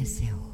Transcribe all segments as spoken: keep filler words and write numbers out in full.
Dumnezeu.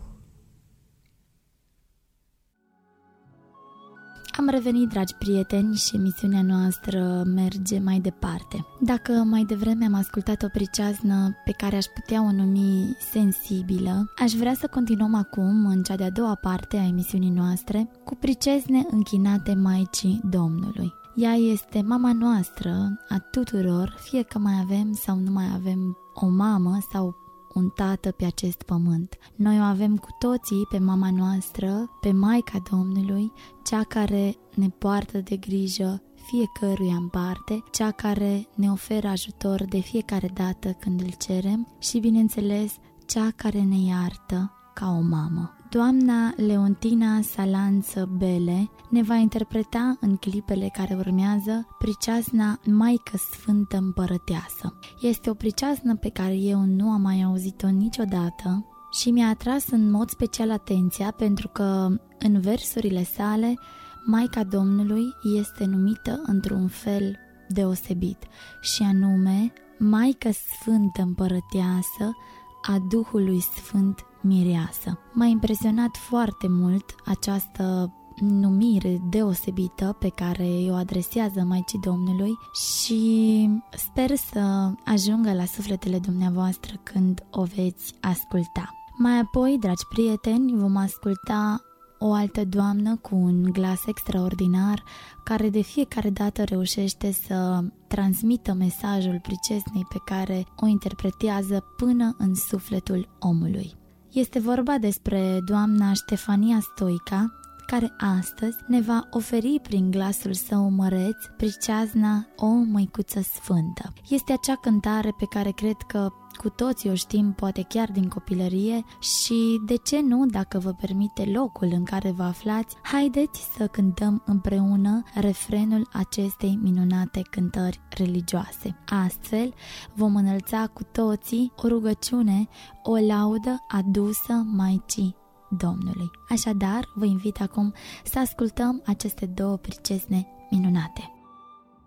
Am revenit, dragi prieteni, și emisiunea noastră merge mai departe. Dacă mai devreme am ascultat o priceaznă pe care aș putea o numi sensibilă, aș vrea să continuăm acum, în cea de-a doua parte a emisiunii noastre, cu pricezne închinate Maicii Domnului. Ea este mama noastră, a tuturor, fie că mai avem sau nu mai avem o mamă sau un tată pe acest pământ. Noi o avem cu toții pe mama noastră, pe Maica Domnului, cea care ne poartă de grijă fiecăruia în parte, cea care ne oferă ajutor de fiecare dată când îl cerem și, bineînțeles, cea care ne iartă ca o mamă. Doamna Leontina Salanță Bele ne va interpreta în clipele care urmează priceazna Maică Sfântă Împărăteasă. Este o priceaznă pe care eu nu am mai auzit-o niciodată și mi-a atras în mod special atenția pentru că în versurile sale Maica Domnului este numită într-un fel deosebit și anume Maică Sfântă Împărăteasă a Duhului Sfânt Mireasă. M-a impresionat foarte mult această numire deosebită pe care o adresează Maicii Domnului și sper să ajungă la sufletele dumneavoastră când o veți asculta. Mai apoi, dragi prieteni, vom asculta o altă doamnă cu un glas extraordinar care de fiecare dată reușește să transmită mesajul pricesnei pe care o interpretează până în sufletul omului. Este vorba despre doamna Ștefania Stoica, care astăzi ne va oferi prin glasul său măreț priceazna O Măicuță Sfântă. Este acea cântare pe care cred că cu toții o știm, poate chiar din copilărie, și de ce nu, dacă vă permite locul în care vă aflați, haideți să cântăm împreună refrenul acestei minunate cântări religioase. Astfel vom înălța cu toții o rugăciune, o laudă adusă Maicii Domnului. Așadar, vă invit acum să ascultăm aceste două pricesne minunate.